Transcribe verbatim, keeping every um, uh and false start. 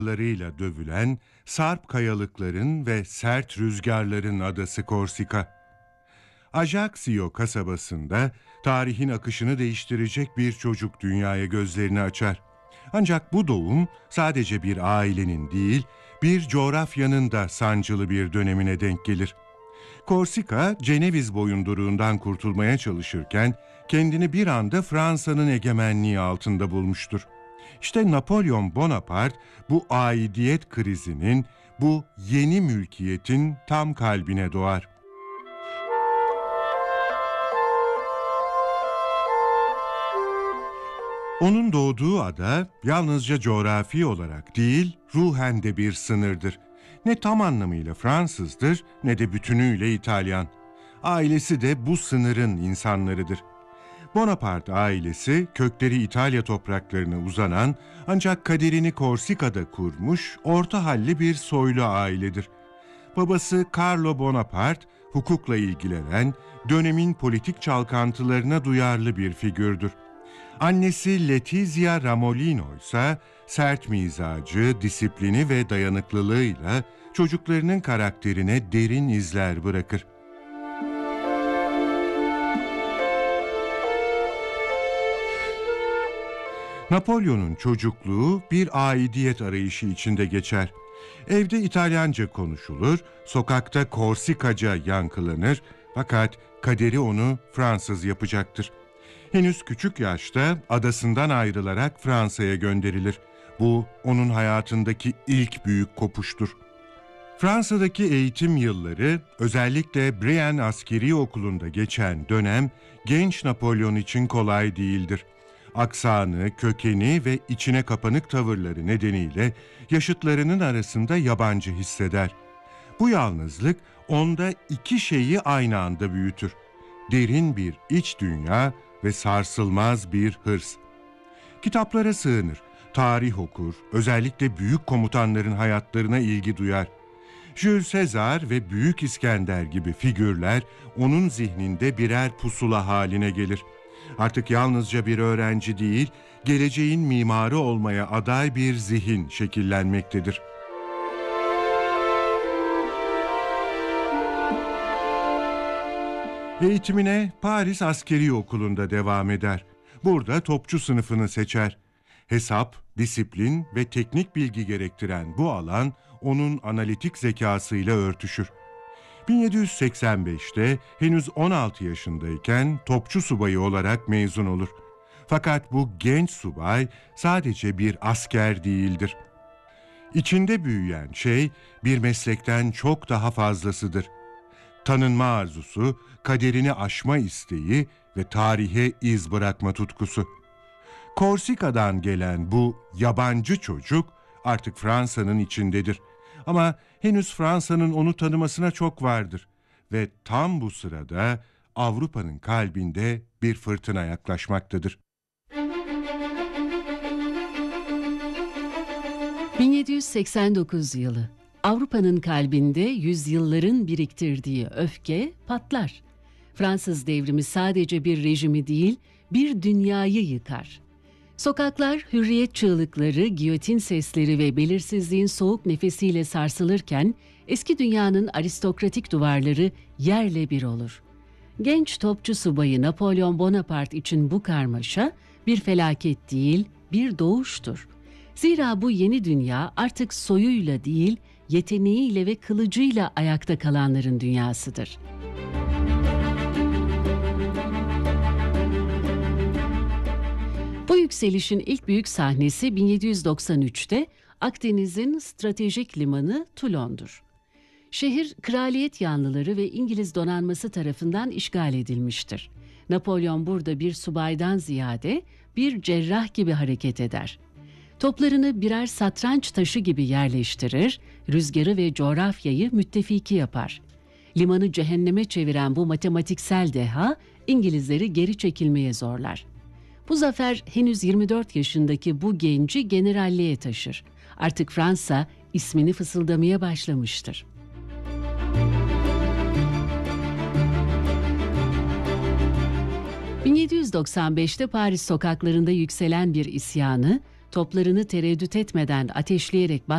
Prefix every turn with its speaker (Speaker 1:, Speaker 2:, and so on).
Speaker 1: larıyla dövülen sarp kayalıkların ve sert rüzgarların adası Korsika. Ajaccio kasabasında tarihin akışını değiştirecek bir çocuk dünyaya gözlerini açar. Ancak bu doğum sadece bir ailenin değil, bir coğrafyanın da sancılı bir dönemine denk gelir. Korsika, Ceneviz boyunduruğundan kurtulmaya çalışırken kendini bir anda Fransa'nın egemenliği altında bulmuştur. İşte Napolyon Bonaparte bu aidiyet krizinin, bu yeni mülkiyetin tam kalbine doğar. Onun doğduğu ada yalnızca coğrafi olarak değil, ruhen de bir sınırdır. Ne tam anlamıyla Fransızdır ne de bütünüyle İtalyan. Ailesi de bu sınırın insanlarıdır. Bonaparte ailesi kökleri İtalya topraklarına uzanan ancak kaderini Korsika'da kurmuş orta halli bir soylu ailedir. Babası Carlo Bonaparte hukukla ilgilenen, dönemin politik çalkantılarına duyarlı bir figürdür. Annesi Letizia Ramolino ise sert mizacı, disiplini ve dayanıklılığıyla çocuklarının karakterine derin izler bırakır. Napolyon'un çocukluğu bir aidiyet arayışı içinde geçer. Evde İtalyanca konuşulur, sokakta Korsikaca yankılanır fakat kaderi onu Fransız yapacaktır. Henüz küçük yaşta adasından ayrılarak Fransa'ya gönderilir. Bu onun hayatındaki ilk büyük kopuştur. Fransa'daki eğitim yılları, özellikle Brienne Askeri Okulu'nda geçen dönem genç Napolyon için kolay değildir. Aksanı, kökeni ve içine kapanık tavırları nedeniyle yaşıtlarının arasında yabancı hisseder. Bu yalnızlık onda iki şeyi aynı anda büyütür. Derin bir iç dünya ve sarsılmaz bir hırs. Kitaplara sığınır, tarih okur, özellikle büyük komutanların hayatlarına ilgi duyar. Jules Caesar ve Büyük İskender gibi figürler onun zihninde birer pusula haline gelir. Artık yalnızca bir öğrenci değil, geleceğin mimarı olmaya aday bir zihin şekillenmektedir. Eğitimine Paris Askeri Okulu'nda devam eder. Burada topçu sınıfını seçer. Hesap, disiplin ve teknik bilgi gerektiren bu alan onun analitik zekasıyla örtüşür. bin yedi yüz seksen beşte henüz on altı yaşındayken topçu subayı olarak mezun olur. Fakat bu genç subay sadece bir asker değildir. İçinde büyüyen şey bir meslekten çok daha fazlasıdır. Tanınma arzusu, kaderini aşma isteği ve tarihe iz bırakma tutkusu. Korsika'dan gelen bu yabancı çocuk artık Fransa'nın içindedir. Ama henüz Fransa'nın onu tanımasına çok vardır. Ve tam bu sırada Avrupa'nın kalbinde bir fırtına yaklaşmaktadır.
Speaker 2: bin yedi yüz seksen dokuz yılı. Avrupa'nın kalbinde yüzyılların biriktirdiği öfke patlar. Fransız devrimi sadece bir rejimi değil, bir dünyayı yıkar. Sokaklar hürriyet çığlıkları, giyotin sesleri ve belirsizliğin soğuk nefesiyle sarsılırken eski dünyanın aristokratik duvarları yerle bir olur. Genç topçu subayı Napolyon Bonaparte için bu karmaşa bir felaket değil, bir doğuştur. Zira bu yeni dünya artık soyuyla değil, yeteneğiyle ve kılıcıyla ayakta kalanların dünyasıdır. Bu yükselişin ilk büyük sahnesi bin yedi yüz doksan üçte Akdeniz'in stratejik limanı Toulon'dur. Şehir, kraliyet yanlıları ve İngiliz donanması tarafından işgal edilmiştir. Napolyon burada bir subaydan ziyade bir cerrah gibi hareket eder. Toplarını birer satranç taşı gibi yerleştirir, rüzgarı ve coğrafyayı müttefiki yapar. Limanı cehenneme çeviren bu matematiksel deha, İngilizleri geri çekilmeye zorlar. Bu zafer henüz yirmi dört yaşındaki bu genci generalliğe taşır. Artık Fransa ismini fısıldamaya başlamıştır. bin yedi yüz doksan beşte Paris sokaklarında yükselen bir isyanı, toplarını tereddüt etmeden ateşleyerek